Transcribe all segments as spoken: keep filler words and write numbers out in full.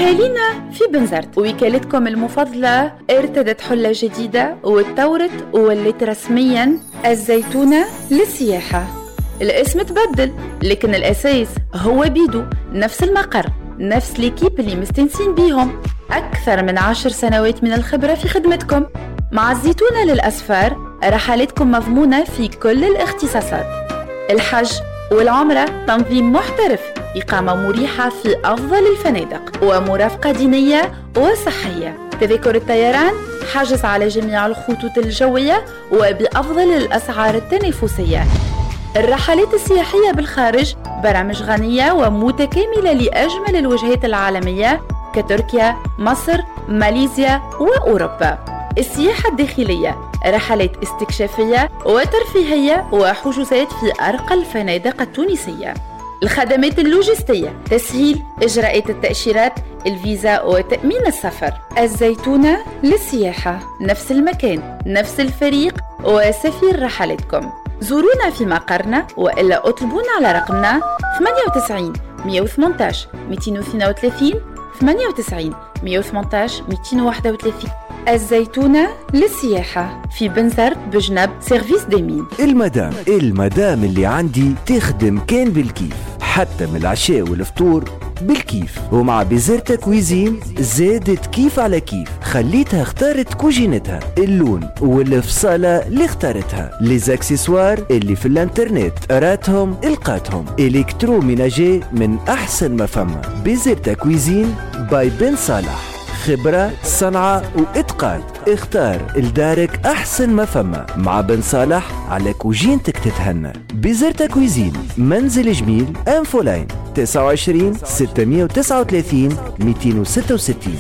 أهالينا في بنزرت وكالتكم المفضلة ارتدت حلة جديدة واتطورت وولت رسمياً الزيتونة للسياحة. الاسم تبدل لكن الأساس هو بيدو، نفس المقر، نفس ليكيب اللي مستنسين بيهم، أكثر من عشر سنوات من الخبرة في خدمتكم. مع الزيتونة للأسفار رحلاتكم مضمونة في كل الاختصاصات، الحج والعمرة تنظيم محترف، إقامة مريحة في أفضل الفنادق ومرافقة دينية وصحية. تذاكر الطيران حجز على جميع الخطوط الجوية وبأفضل الأسعار التنافسية. الرحلات السياحية بالخارج برامج غنية ومتكاملة لأجمل الوجهات العالمية كتركيا، مصر، ماليزيا وأوروبا. السياحة الداخلية رحلات استكشافية وترفيهية وحجوزات في أرقى الفنادق التونسية. الخدمات اللوجستية تسهيل إجراءات التأشيرات، الفيزا وتأمين السفر. الزيتونة للسياحة، نفس المكان، نفس الفريق وسفير رحلاتكم. زورونا في مقرنا وإلا اطلبونا على رقمنا ثمانية وتسعين مية وثمانية عشر مئتين واثنين وثلاثين ثمانية وتسعين مية وثمانية عشر مئتين وواحد وثلاثين. الزيتونة للسياحة في بنزرت بجنب سيرفيس ديمين. المدام المدام اللي عندي تخدم كان بالكيف، حتى من العشاء والفطور بالكيف. ومع بيزرتا كويزين زادت كيف على كيف، خليتها اختارت كوجينتها، اللون والفصالة اللي اختارتها، ليزاكسسوار اللي في الانترنت راتهم القاتهم، الكترو ميناجي من احسن ما فما. بيزرتا كويزين باي بن صالح، خبرة، صنعة وإتقان. اختار لدارك أحسن ما فما مع بن صالح على كوجينتك تتهنى. بيزرتا كويزين، منزل جميل، أنفولاين، تسعة وعشرين ستمية وتسعة وثلاثين مئتين وستة وستين.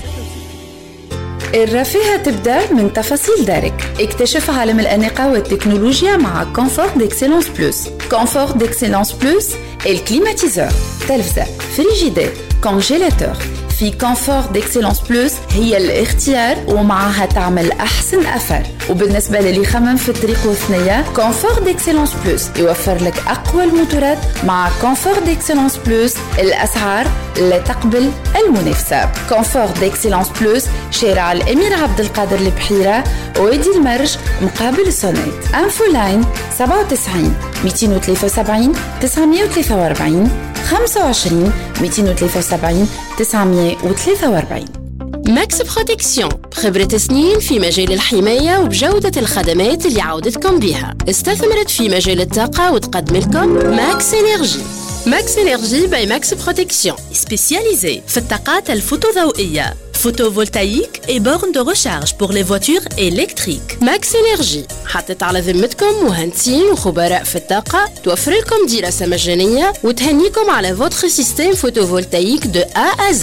الرفاهة تبدأ من تفاصيل دارك. اكتشف عالم الأناقة والتكنولوجيا مع كونفورت ديكسيلونس بلوس. كونفورت ديكسيلونس بلوس الكليماتيزور، تلفزة، فريجيدير، كونجيلاتور. في كونفورت ديكسيلونس بلوس هي الاختيار ومعها تعمل أحسن أثر. وبالنسبة للي يخمم في الطريق والثنية، كونفورت ديكسيلونس بلوس يوفر لك أقوى الموتورات. مع كونفورت ديكسيلونس بلوس الأسعار لا تقبل المنافسة. كونفورت ديكسيلونس بلوس شارع الأمير عبد القادر البحيرة، وادي المرج مقابل سونيت. انفو لاين سبعة وتسعين مئتين وثلاثة وسبعين تسعمية وثلاثة وأربعين خمسة وعشرين مئتين وثلاثة وسبعين تسعمية وثلاثة وأربعين. ماكس بروتكسيون، خبرة سنين في مجال الحماية وبجودة الخدمات اللي عودتكم بها. استثمرت في مجال الطاقة وتقدم لكم ماكس إنرجي. ماكس إنرجي باي ماكس بروتكسيون، سبيسياليزي في الطاقات الفوتوضوئية، photovoltaïque et bornes de recharge pour les voitures électriques. Max Energy حطت على ذمتكم مهندسين وخبراء في الطاقة، توفر لكم دراسة مجانية وتهنيكم على votre système photovoltaïque de A à Z.